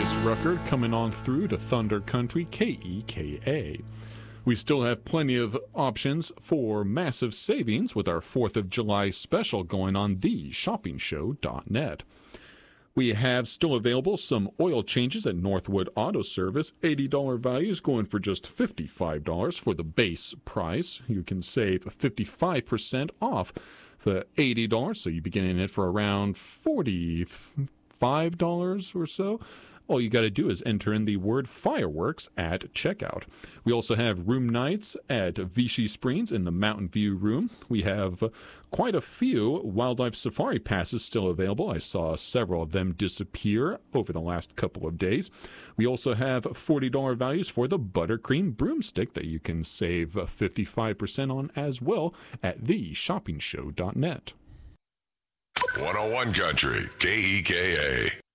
Darius Rucker coming on through to Thunder Country KEKA. We still have plenty of options for massive savings with our 4th of July special going on theshoppingshow.net. We have still available some oil changes at Northwood Auto Service. $80 values going for just $55 for the base price. You can save 55% off for $80, so you'd be getting it for around $45 or so. All you got to do is enter in the word fireworks at checkout. We also have room nights at Vichy Springs in the Mountain View room. We have quite a few wildlife safari passes still available. I saw several of them disappear over the last couple of days. We also have $40 values for the buttercream broomstick that you can save 55% on as well at theshoppingshow.net. 101 Country, KEKA.